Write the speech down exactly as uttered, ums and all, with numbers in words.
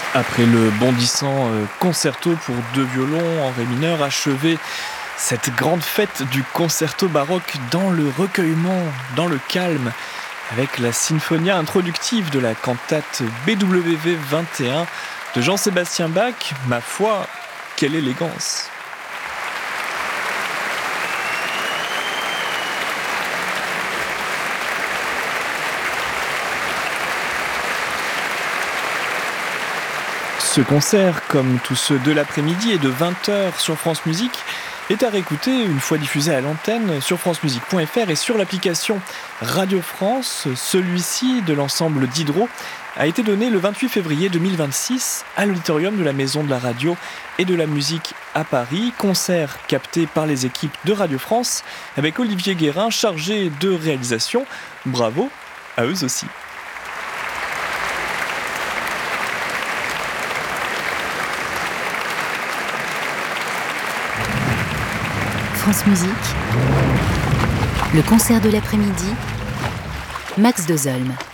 Après le bondissant euh, concerto pour deux violons en ré mineur, achevé cette grande fête du concerto baroque dans le recueillement, dans le calme, avec la sinfonia introductive de la cantate B W V vingt et un de Jean-Sébastien Bach. Ma foi, quelle élégance! Ce concert, comme tous ceux de l'après-midi et de vingt heures sur France Musique, est à réécouter une fois diffusé à l'antenne sur francemusique point f r et sur l'application Radio France. Celui-ci, de l'ensemble Diderot, a été donné le vingt-huit février deux mille vingt-six à l'auditorium de la Maison de la Radio et de la Musique à Paris. Concert capté par les équipes de Radio France avec Olivier Guérin, chargé de réalisation. Bravo à eux aussi. France Musique, le concert de l'après-midi, Max Dozolm.